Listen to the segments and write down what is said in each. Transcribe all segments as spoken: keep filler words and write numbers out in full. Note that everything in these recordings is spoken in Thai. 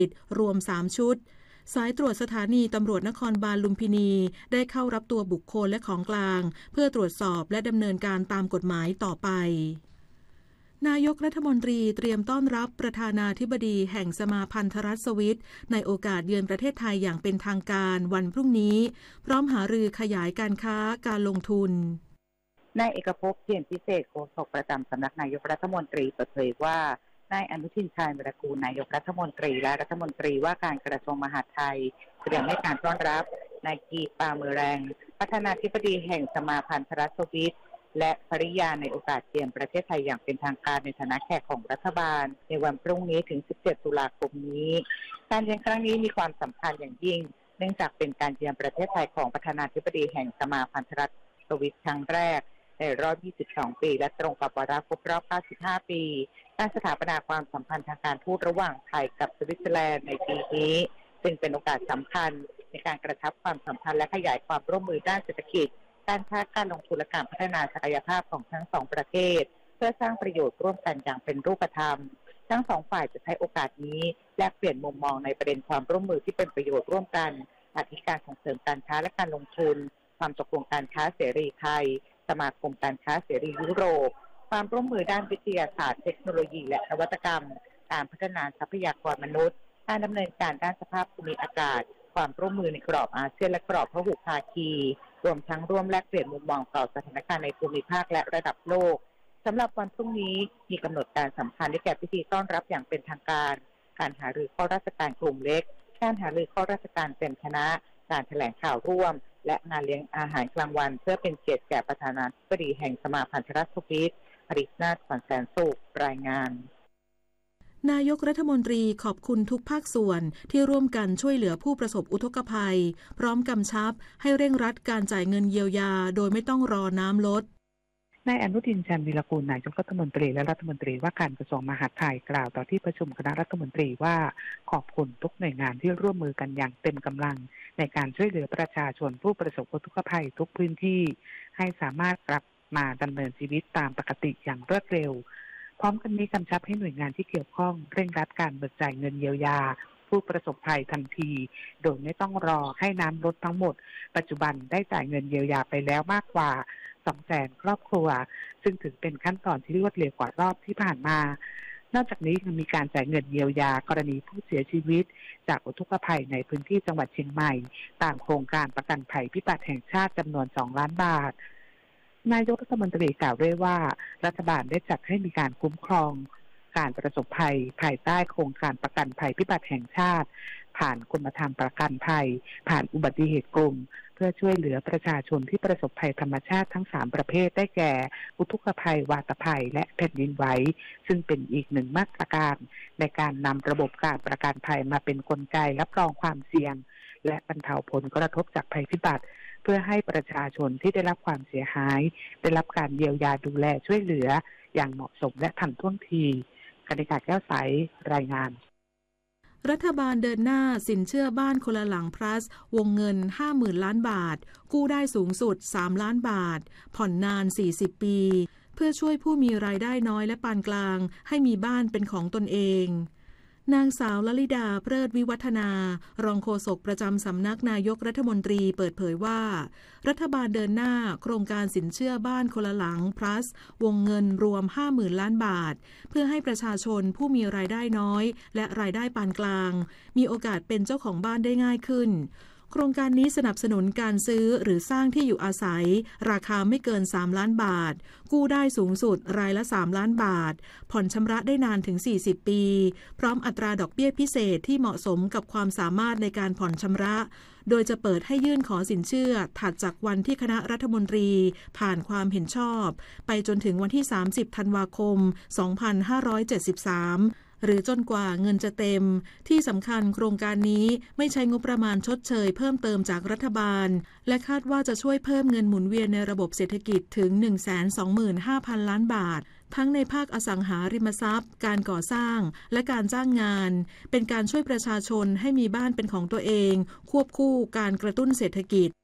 รวมสามชุดสายตรวจสถานีตำรวจนครบาลลุมพินีได้เข้ารับตัวบุคคลและของกลางเพื่อตรวจสอบและดำเนินการตามกฎหมายต่อไปนายกรัฐมนตรีเตรียมต้อนรับประธานาธิบดีแห่งสมาพันธรัฐสวิตในโอกาสเยือนประเทศไทยอย่างเป็นทางการวันพรุ่งนี้พร้อมหารือขยายการค้าการลงทุนนายเอกภพ เพียรพิเศษโฆษกประจำสำนักนายกรัฐมนตรีเปิดเผยว่านายอนุทินชาญวิรากูลนายกรัฐมนตรีและรัฐมนตรีว่าการกระทรวงมหาดไทยเตรียมให้การต้อนรับนายกีปาเมอแรงประธานาธิบดีแห่งสมาพันธรัฐสวิตและภริยาในโอกาสเยือนประเทศไทยอย่างเป็นทางการในฐานะแขกของรัฐบาลในวันพรุ่งนี้ถึงสิบเจ็ดตุลาคมนี้การเยือนครั้งนี้มีความสำคัญอย่างยิ่งเนื่องจากเป็นการเยือนประเทศไทยของประธานาธิบดีแห่งสมาพันธรัฐสวิตครั้งแรกในรอบยี่สิบสองปีและตรงกับวาระครบรอบเก้าสิบห้าปีการสถาปนาความสัมพันธ์ทางการทูตระหว่างไทยกับสวิตเซอร์แลนด์ในปีนี้ซึ่งเป็นโอกาสสำคัญในการกระชับความสัมพันธ์และขยายความร่วมมือด้านเศรษฐกิจการค้าการลงทุนและการพัฒนาศักยภาพของทั้งสองประเทศเพื่อสร้างประโยชน์ร่วมกันอย่างเป็นรูปธรรมทั้งสองฝ่ายจะใช้โอกาสนี้แลกเปลี่ยนมุมมองในประเด็นความร่วมมือที่เป็นประโยชน์ร่วมกันอาทิการส่งเสริมการค้าและการลงทุนความตกลงการค้าเสรีไทยสมาคมการค้าเสรียุโรปความร่วมมือด้านวิทยาศาสตร์เทคโนโลยีและนวัตกรรมการพัฒนาทรัพยากรมนุษย์การดำเนินการด้านสภาพภูมิอากาศความร่วมมือในกรอบอาเซียนและกรอบพหุภาคีรวมทั้งร่วมแลกเปลี่ยนมุมมองต่อสถานการณ์ในภูมิภาคและระดับโลกสำหรับวันพรุ่งนี้มีกำหนดการสำคัญได้แก่พิธีต้อนรับอย่างเป็นทางการการหารือข้อราชการกลุ่มเล็กการหารือข้อราชการเต็มคณะการแถลงข่าวร่วมและงานเลี้ยงอาหารกลางวันเพื่อเป็นเกียรติแก่ประธานาธิบดีแห่งสมาพันธรัฐสวิตอริสนาถ ขวัญแสนสุขรายงานนายกรัฐมนตรีขอบคุณทุกภาคส่วนที่ร่วมกันช่วยเหลือผู้ประสบอุทกภัยพร้อมกำชับให้เร่งรัดการจ่ายเงินเยียวยาโดยไม่ต้องรอน้ำลดนายอนุทินชาญวีรกูลนายกรัฐมนตรีและรัฐมนตรีว่าการกระทรวงมหาดไทยกล่าวต่อที่ประชุมคณะรัฐมนตรีว่าขอบคุณทุกหน่วยงานที่ร่วมมือกันอย่างเต็มกำลังในการช่วยเหลือประชาชนผู้ประสบอุทกภัยทุกพื้นที่ให้สามารถกลับมาดำเนินชีวิตตามปกติอย่างรวดเร็วพร้อมกันนี้กำชับให้หน่วยงานที่เกี่ยวข้องเร่งรัดการเบิกจ่ายเงินเยียวยาผู้ประสบภัยทันทีโดยไม่ต้องรอให้น้ำลดทั้งหมดปัจจุบันได้จ่ายเงินเยียวยาไปแล้วมากกว่าสองแสนครอบครัวซึ่งถือเป็นขั้นตอนที่รวดเร็วกว่ารอบที่ผ่านมานอกจากนี้ยังมีการจ่ายเงินเยียวยากรณีผู้เสียชีวิตจากอุทกภัยในพื้นที่จังหวัดเชียงใหม่ตามโครงการประกันภัยพิบัติแห่งชาติจำนวนสองล้านบาทนายกรัฐมนตรีกล่าวด้วยว่ารัฐบาลได้จัดให้มีการคุ้มครองการประสบภัยภายใต้โครงการประกันภัยพิบัติแห่งชาติผ่านกรมธรรม์ประกันภัยผ่านอุบัติเหตุกลุ่มเพื่อช่วยเหลือประชาชนที่ประสบภัยธรรมชาติทั้งสามประเภทได้แก่อุทกภัยวาตภัยและแผ่นดินไหวซึ่งเป็นอีกหนึ่งมาตรการในการนำระบบการประกันภัยมาเป็นกลไกรับรองความเสี่ยงและบรรเทาผลกระทบจากภัยพิบัติเพื่อให้ประชาชนที่ได้รับความเสียหายได้รับการเยียวยาดูแลช่วยเหลืออย่างเหมาะสมและทันท่วงทีกนิกาแก้วใสรายงานรัฐบาลเดินหน้าสินเชื่อบ้านคนละหลัง plus วงเงิน ห้าหมื่น ล้านบาทกู้ได้สูงสุดสามล้านบาทผ่อนนานสี่สิบปีเพื่อช่วยผู้มีรายได้น้อยและปานกลางให้มีบ้านเป็นของตนเองนางสาวลลิดาเพลิดวิวัฒนารองโฆษกประจำสำนักนายกรัฐมนตรีเปิดเผยว่ารัฐบาลเดินหน้าโครงการสินเชื่อบ้านคนละหลัง plus วงเงินรวม ห้าหมื่น ล้านบาทเพื่อให้ประชาชนผู้มีรายได้น้อยและรายได้ปานกลางมีโอกาสเป็นเจ้าของบ้านได้ง่ายขึ้นโครงการนี้สนับสนุนการซื้อหรือสร้างที่อยู่อาศัยราคาไม่เกินสามล้านบาทกู้ได้สูงสุดรายละสามล้านบาทผ่อนชำระได้นานถึงสี่สิบปีพร้อมอัตราดอกเบี้ยพิเศษที่เหมาะสมกับความสามารถในการผ่อนชำระโดยจะเปิดให้ยื่นขอสินเชื่อถัดจากวันที่คณะรัฐมนตรีผ่านความเห็นชอบไปจนถึงวันที่สามสิบธันวาคมสองพันห้าร้อยเจ็ดสิบสามหรือจนกว่าเงินจะเต็มที่สำคัญโครงการนี้ไม่ใช้งบประมาณชดเชยเพิ่มเติมจากรัฐบาลและคาดว่าจะช่วยเพิ่มเงินหมุนเวียนในระบบเศรษฐกิจถึง หนึ่งแสนสองหมื่นห้าพัน ล้านบาททั้งในภาคอสังหาริมทรัพย์การก่อสร้างและการจ้างงานเป็นการช่วยประชาชนให้มีบ้านเป็นของตัวเองควบคู่การกระตุ้นเศรษฐกิจ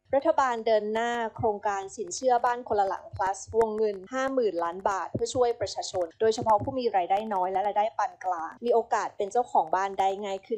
รัฐบาลเดินหน้าโครงการสินเชื่อบ้านคนละหลัง plus วงเงิน ห้าหมื่น ล้านบาทเพื่อช่วยประชาชนโดยเฉพาะผู้มีรายได้น้อยและรายได้ปานกลางมีโอกาสเป็นเจ้าของบ้านได้ง่ายขึ้น